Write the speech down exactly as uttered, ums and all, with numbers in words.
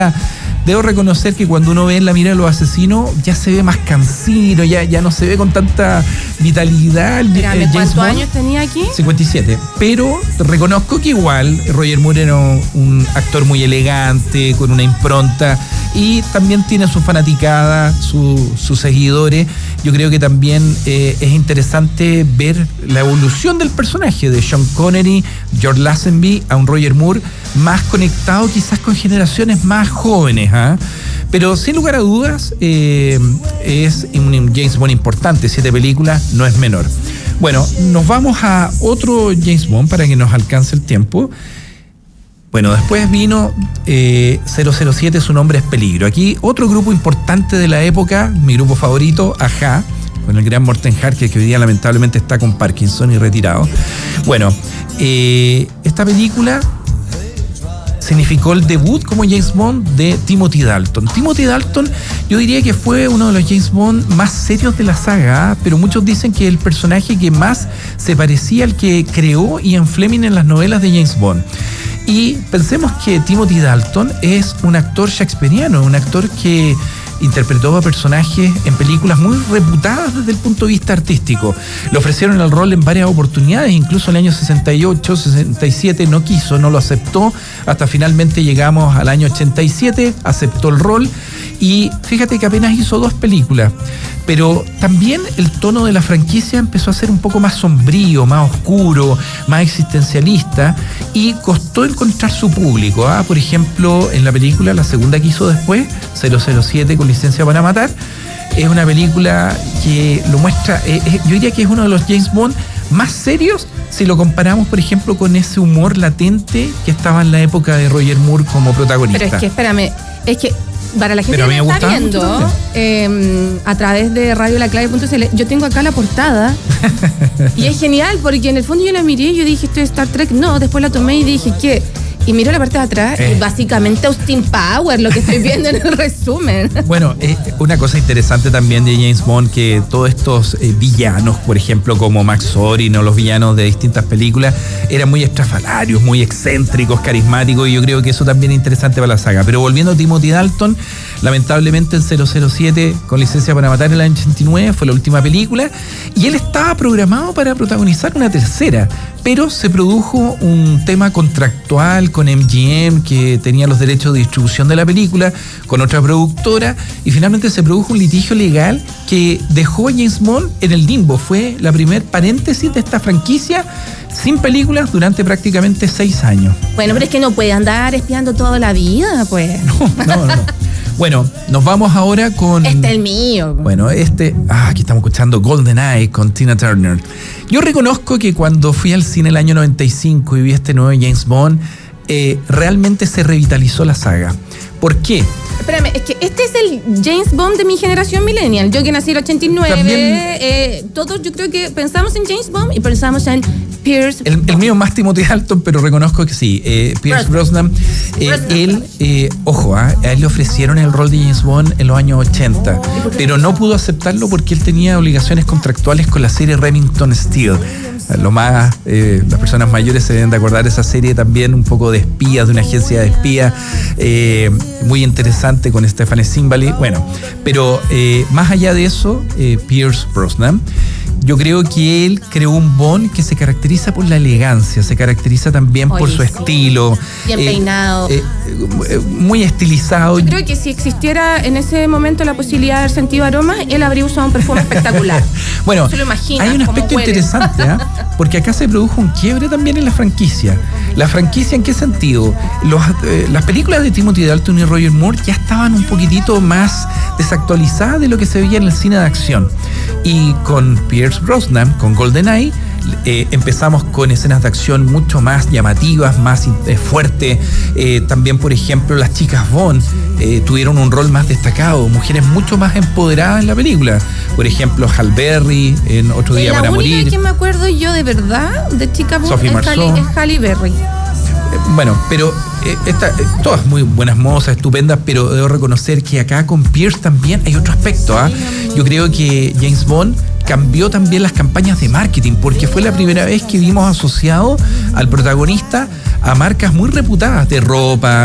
Debo reconocer que cuando uno ve En la mira de los asesinos ya se ve más cansino, ya, ya no se ve con tanta vitalidad. Espérame, ¿cuántos años tenía aquí? cincuenta y siete. Pero reconozco que igual Roger Moore era un actor muy elegante, con una impronta, y también tiene su fanaticada, su, sus seguidores. Yo creo que también eh, es interesante ver la evolución del personaje de Sean Connery, George Lazenby, a un Roger Moore más conectado quizás con generaciones más jóvenes, ¿eh? Pero sin lugar a dudas eh, es un James Bond importante, siete películas, no es menor. Bueno, nos vamos a otro James Bond para que nos alcance el tiempo. Bueno, después vino eh, cero cero siete, su nombre es Peligro. Aquí otro grupo importante de la época, mi grupo favorito, Ajá, con el gran Morten Harket, que hoy día lamentablemente está con Parkinson y retirado. Bueno, eh, esta película significó el debut como James Bond de Timothy Dalton. Timothy Dalton, yo diría que fue uno de los James Bond más serios de la saga, ¿eh? Pero muchos dicen que el personaje que más se parecía al que creó Ian Fleming en las novelas de James Bond. Y pensemos que Timothy Dalton es un actor shakespeariano, un actor que interpretó a personajes en películas muy reputadas desde el punto de vista artístico. Le ofrecieron el rol en varias oportunidades, incluso en el año sesenta y ocho, sesenta y siete no quiso, no lo aceptó, hasta finalmente llegamos al año ochenta y siete, aceptó el rol, y fíjate que apenas hizo dos películas, pero también el tono de la franquicia empezó a ser un poco más sombrío, más oscuro, más existencialista, y costó encontrar su público, ¿ah? Por ejemplo, en la película, la segunda que hizo después, cero cero siete con licencia para matar, es una película que lo muestra, eh, eh, yo diría que es uno de los James Bond más serios si lo comparamos, por ejemplo, con ese humor latente que estaba en la época de Roger Moore como protagonista. Pero es que, espérame, es que para la gente que me está viendo eh, a través de radio la clave punto c l, yo tengo acá la portada y es genial porque en el fondo yo la miré y yo dije, esto es Star Trek, no, después la tomé y dije, ¿qué? Y miro la parte de atrás eh. y básicamente Austin Power, lo que estoy viendo en el resumen. Bueno, eh, una cosa interesante también de James Bond, que todos estos eh, villanos, por ejemplo, como Max Zorin o los villanos de distintas películas, eran muy estrafalarios, muy excéntricos, carismáticos, y yo creo que eso también es interesante para la saga. Pero volviendo a Timothy Dalton, lamentablemente en cero cero siete, con licencia para matar, en el año ochenta y nueve, fue la última película, y él estaba programado para protagonizar una tercera, pero se produjo un tema contractual con M G M, que tenía los derechos de distribución de la película, con otra productora, y finalmente se produjo un litigio legal que dejó a James Bond en el limbo. Fue la primer paréntesis de esta franquicia sin películas durante prácticamente seis años. Bueno, pero es que no puede andar espiando toda la vida, pues. No, no, no. Bueno, nos vamos ahora con... Este es el mío. Bueno, este... Ah, aquí estamos escuchando GoldenEye con Tina Turner. Yo reconozco que cuando fui al cine el año noventa y cinco y vi este nuevo James Bond, eh, realmente se revitalizó la saga. ¿Por qué? Espérame, es que este es el James Bond de mi generación millennial. Yo que nací en el ochenta y nueve, También, eh, todos yo creo que pensamos en James Bond y pensamos en Pierce el, el mío más Timothy Dalton, pero reconozco que sí, eh, Pierce Brosnan, Brosnan, eh, Brosnan. él, eh, ojo, ¿eh? a él le ofrecieron el rol de James Bond en los años ochenta, oh, pero no pudo aceptarlo porque él tenía obligaciones contractuales con la serie Remington Steele. Lo más, eh, las personas mayores se deben de acordar de esa serie también, un poco de espías, de una agencia de espías, eh, muy interesante con Stephanie Simbali. Bueno, pero eh, más allá de eso, eh, Pierce Brosnan, yo creo que él creó un Bond que se caracteriza por la elegancia, se caracteriza también Oye, por su sí. estilo. Bien eh, peinado. Eh, eh, muy estilizado. Yo creo que si existiera en ese momento la posibilidad de haber sentido aromas, él habría usado un perfume espectacular. Bueno, hay un aspecto interesante, ¿eh? Porque acá se produjo un quiebre también en la franquicia. ¿La franquicia en qué sentido? Los, eh, las películas de Timothy Dalton y Roger Moore ya estaban un poquitito más desactualizadas de lo que se veía en el cine de acción. Y con Pierce Brosnan, con GoldenEye, eh, empezamos con escenas de acción mucho más llamativas, más eh, fuertes. Eh, también, por ejemplo, las chicas Bond eh, tuvieron un rol más destacado, mujeres mucho más empoderadas en la película. Por ejemplo, Halle Berry en Otro Día para Morir. La única que me acuerdo yo de verdad de chica Bond Sophie es, Halle, es Halle Berry. Bueno, pero eh, esta, eh, todas muy buenas mozas, estupendas, pero debo reconocer que acá con Pierce también hay otro aspecto, ¿ah? ¿eh? Yo creo que James Bond cambió también las campañas de marketing, porque fue la primera vez que vimos asociado al protagonista a marcas muy reputadas de ropa,